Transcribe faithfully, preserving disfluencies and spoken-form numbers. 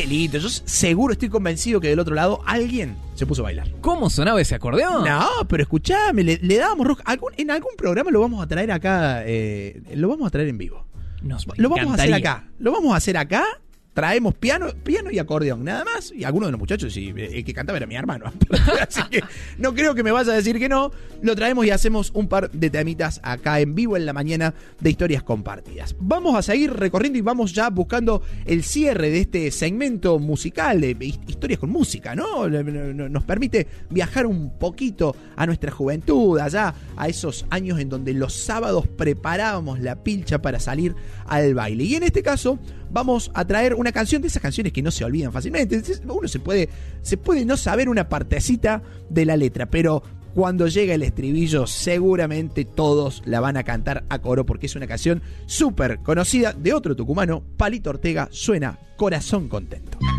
qué lindo. Yo seguro estoy convencido que del otro lado alguien se puso a bailar. ¿Cómo sonaba ese acordeón? No, pero escuchame, le, le dábamos rock. Algún, en algún programa lo vamos a traer acá, eh, lo vamos a traer en vivo. Nos Lo vamos encantaría. a hacer acá. Lo vamos a hacer acá. Traemos piano, piano y acordeón, nada más. Y algunos de los muchachos, sí, el que cantaba era mi hermano. Así que no creo que me vaya a decir que no. Lo traemos y hacemos un par de temitas acá en vivo en la mañana de Historias Compartidas. Vamos a seguir recorriendo y vamos ya buscando el cierre de este segmento musical de Historias con Música, ¿no? Nos permite viajar un poquito a nuestra juventud, allá a esos años en donde los sábados preparábamos la pilcha para salir al baile. Y en este caso vamos a traer una canción de esas canciones que no se olvidan fácilmente. Uno se puede, se puede no saber una partecita de la letra, pero cuando llega el estribillo seguramente todos la van a cantar a coro porque es una canción súper conocida de otro tucumano, Palito Ortega. Suena Corazón Contento.